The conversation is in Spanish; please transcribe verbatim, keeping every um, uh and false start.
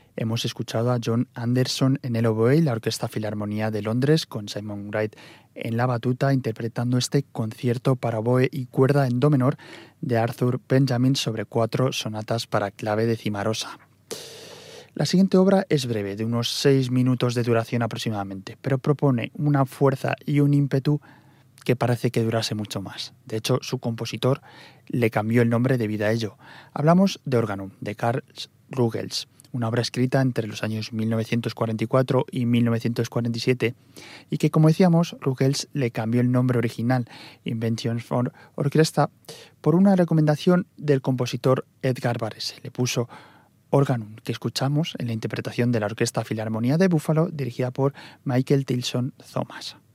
Hemos escuchado a John Anderson en el oboe y la Orquesta Filarmonía de Londres, con Simon Wright en la batuta, interpretando este concierto para oboe y cuerda en do menor de Arthur Benjamin sobre cuatro sonatas para clave de Cimarosa. La siguiente obra es breve, de unos seis minutos de duración aproximadamente, pero propone una fuerza y un ímpetu que parece que durase mucho más. De hecho, su compositor le cambió el nombre debido a ello. Hablamos de Organum, de Karl Ruggles, una obra escrita entre los años mil novecientos cuarenta y cuatro y mil novecientos cuarenta y siete, y que, como decíamos, Ruggles le cambió el nombre original, Inventions for Orchestra, por una recomendación del compositor Edgar Varese. Le puso Organum, que escuchamos en la interpretación de la Orquesta Filarmonía de Buffalo, dirigida por Michael Tilson Thomas.